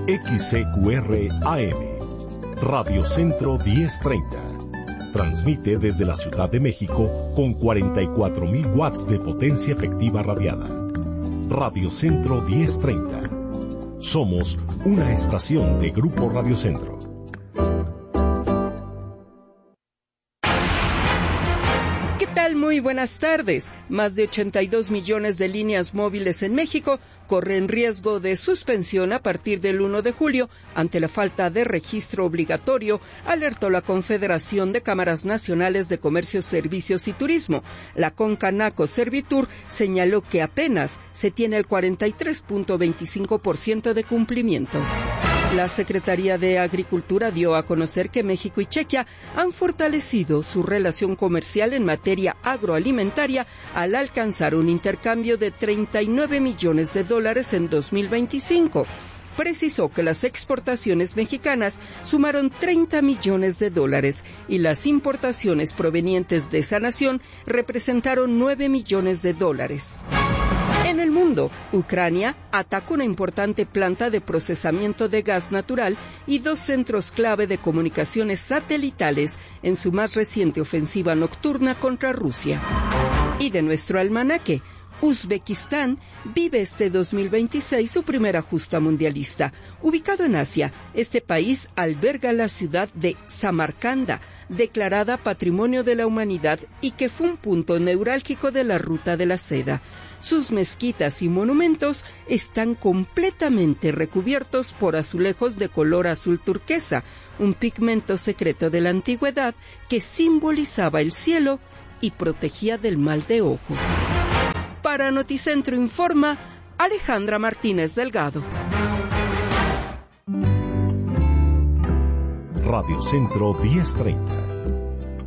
XCQR AM, Radio Centro 1030. Transmite desde la Ciudad de México con 44.000 watts de potencia efectiva radiada. Radio Centro 1030. Somos una estación de Grupo Radio Centro. Muy buenas tardes. Más de 82 millones de líneas móviles en México corren riesgo de suspensión a partir del 1 de julio ante la falta de registro obligatorio, alertó la Confederación de Cámaras Nacionales de Comercio, Servicios y Turismo. La Concanaco Servitur señaló que apenas se tiene el 43.25% de cumplimiento. La Secretaría de Agricultura dio a conocer que México y Chequia han fortalecido su relación comercial en materia agroalimentaria al alcanzar un intercambio de $39 millones en 2025. Precisó que las exportaciones mexicanas sumaron $30 millones y las importaciones provenientes de esa nación representaron $9 millones. En el mundo, Ucrania atacó una importante planta de procesamiento de gas natural y 2 centros clave de comunicaciones satelitales en su más reciente ofensiva nocturna contra Rusia. Y de nuestro almanaque, Uzbekistán vive este 2026 su primera justa mundialista. Ubicado en Asia, este país alberga la ciudad de Samarcanda, declarada Patrimonio de la Humanidad y que fue un punto neurálgico de la Ruta de la Seda. Sus mezquitas y monumentos están completamente recubiertos por azulejos de color azul turquesa, un pigmento secreto de la antigüedad que simbolizaba el cielo y protegía del mal de ojo. Para Noticentro informa Alejandra Martínez Delgado. Radio Centro 1030.